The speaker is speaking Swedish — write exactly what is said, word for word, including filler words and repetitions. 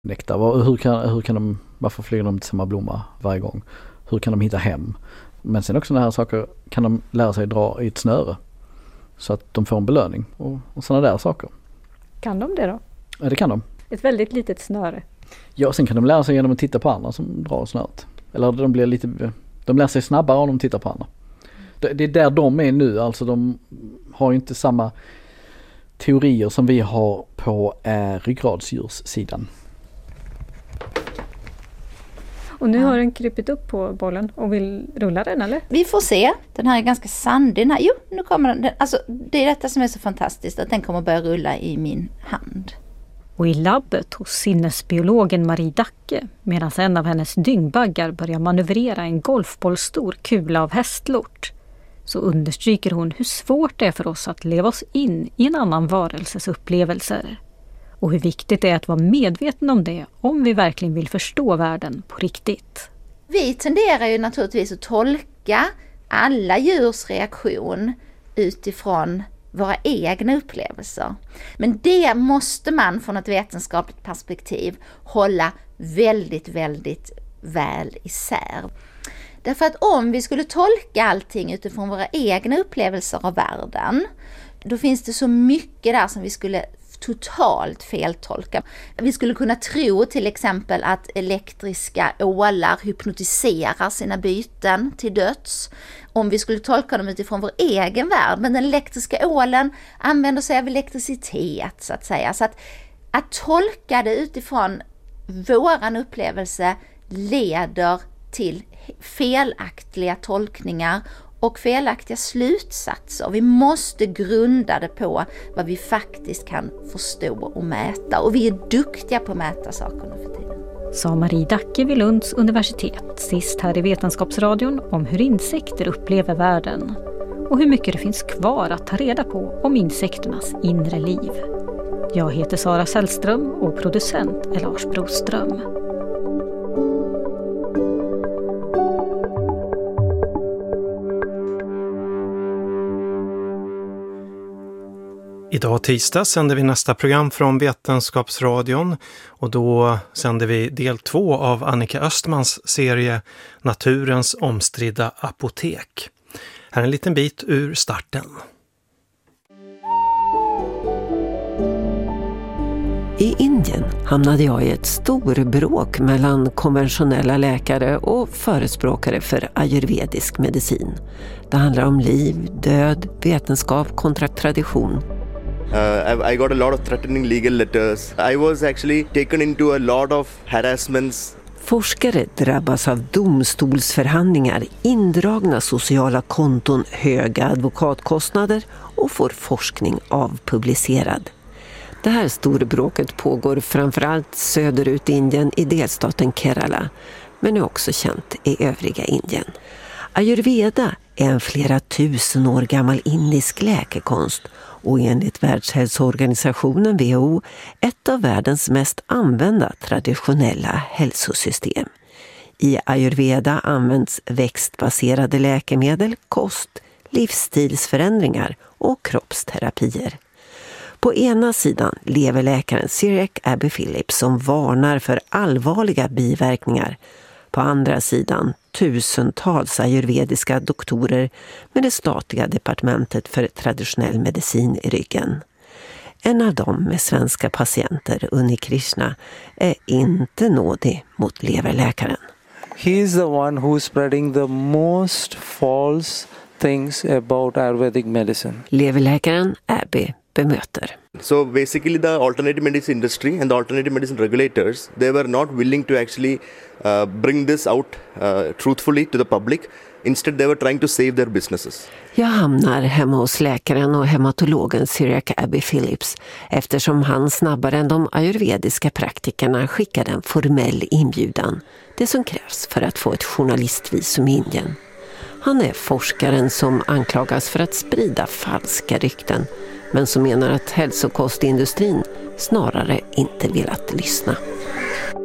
nektar. Hur kan, hur kan de, varför flyger de till samma blomma varje gång? Hur kan de hitta hem? Men sen också sådana här saker kan de lära sig dra i ett snöre så att de får en belöning och, och sådana där saker. Kan de det då? Ja, det kan de. Ett väldigt litet snöre. Ja, sen kan de lära sig genom att titta på andra som drar snöret. Eller de blir lite, de lär sig snabbare om de tittar på andra. Det, det är där de är nu, alltså de har inte samma teorier som vi har på eh, ryggradsdjurssidan. Och nu har den krypit upp på bollen och vill rulla den, eller? Vi får se. Den här är ganska sandig. Den här, jo, nu kommer den. Alltså, det är detta som är så fantastiskt, att den kommer börja rulla i min hand. Och i labbet hos sinnesbiologen Marie Dacke, medan en av hennes dyngbaggar börjar manövrera en golfbollstor kula av hästlort, så understryker hon hur svårt det är för oss att leva oss in i en annan varelses upplevelser. Och hur viktigt det är att vara medveten om det om vi verkligen vill förstå världen på riktigt. Vi tenderar ju naturligtvis att tolka alla djurs reaktion utifrån våra egna upplevelser. Men det måste man från ett vetenskapligt perspektiv hålla väldigt, väldigt väl isär. Därför att om vi skulle tolka allting utifrån våra egna upplevelser av världen, då finns det så mycket där som vi skulle totalt feltolka. Vi skulle kunna tro till exempel att elektriska ålar hypnotiserar sina byten till döds om vi skulle tolka dem utifrån vår egen värld. Men den elektriska ålen använder sig av elektricitet så att säga. Så att, att tolka det utifrån våran upplevelse leder till felaktiga tolkningar och felaktiga slutsatser. Vi måste grunda det på vad vi faktiskt kan förstå och mäta. Och vi är duktiga på att mäta sakerna för tiden. Sa Marie Dacke vid Lunds universitet sist här i Vetenskapsradion om hur insekter upplever världen och hur mycket det finns kvar att ta reda på om insekternas inre liv. Jag heter Sara Sällström och producent är Lars Broström. Idag tisdag sänder vi nästa program från Vetenskapsradion och då sänder vi del två av Annika Östmans serie Naturens omstridda apotek. Här är en liten bit ur starten. I Indien hamnade jag i ett storbråk mellan konventionella läkare och förespråkare för ayurvedisk medicin. Det handlar om liv, död, vetenskap kontra tradition. Uh, I got a lot of threatening legal letters. I was actually taken into a lot of harassments. Forskare drabbas av domstolsförhandlingar, indragna sociala konton, höga advokatkostnader och får forskning avpublicerad. Det här storbråket pågår framförallt söderut i Indien i delstaten Kerala, men är också känt i övriga Indien. Ayurveda är en flera tusen år gammal indisk läkekonst och enligt Världshälsoorganisationen W H O ett av världens mest använda traditionella hälsosystem. I ayurveda används växtbaserade läkemedel, kost, livsstilsförändringar och kroppsterapier. På ena sidan lever läkaren Cyrek Abby Phillips som varnar för allvarliga biverkningar. På andra sidan tusentals ayurvediska doktorer med det statliga departementet för traditionell medicin i ryggen. En av dem med svenska patienter, Unni Krishna, är inte nådig mot leverläkaren. He is the one who is spreading the most false things about Ayurvedic medicine. Leverläkaren Abby bemöter. So basically the alternative medicine industry and the alternative medicine regulators, they were not willing to actually uh, bring this out uh, truthfully to the public. Instead they were trying to save their businesses. Jag hamnar hemma hos läkaren och hematologen Cyrek Abby Phillips eftersom han snabbare än de ayurvediska praktikerna skickade en formell inbjudan. Det som krävs för att få ett journalistvisum i Indien. Han är forskaren som anklagas för att sprida falska rykten, men som menar att hälsokostindustrin snarare inte velat lyssna.